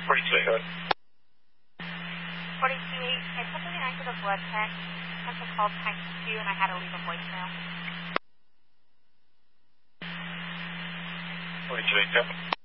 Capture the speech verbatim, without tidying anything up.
forty-two eight, go ahead. forty-two eight, I put something into the blood text. Something called times two, and I had to leave a voicemail. forty-two eight, go.